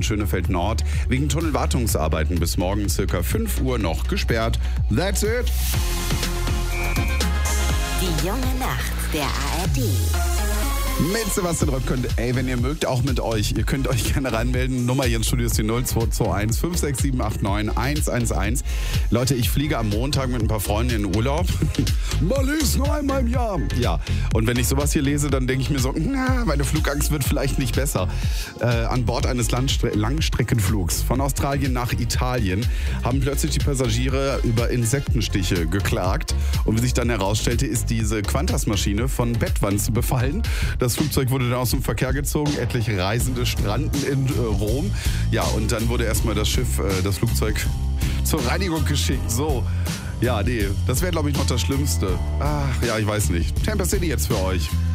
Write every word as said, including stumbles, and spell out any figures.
in Schönefeld Nord wegen Tunnelwartungsarbeiten bis morgen circa fünf Uhr noch gesperrt. That's it. Die junge Nacht der A R D. Mit Sebastian Röpken. Ey, wenn ihr mögt, auch mit euch. Ihr könnt euch gerne reinmelden. Nummer hier ins Studio ist die null zwei zwei eins fünf sechs sieben acht neun eins eins eins. Leute, ich fliege am Montag mit ein paar Freunden in Urlaub. Mal ist nur einmal im Jahr. Ja, und wenn ich sowas hier lese, dann denke ich mir so, na, meine Flugangst wird vielleicht nicht besser. Äh, an Bord eines Landstre- Langstreckenflugs von Australien nach Italien haben plötzlich die Passagiere über Insektenstiche geklagt. Und wie sich dann herausstellte, ist diese Qantas-Maschine von Bettwanzen befallen. Das Flugzeug wurde dann aus dem Verkehr gezogen, etliche Reisende stranden in äh, Rom. Ja, und dann wurde erstmal das Schiff, äh, das Flugzeug zur Reinigung geschickt. So, ja, nee, das wäre, glaube ich, noch das Schlimmste. Ach, ja, ich weiß nicht. Tampa City jetzt für euch.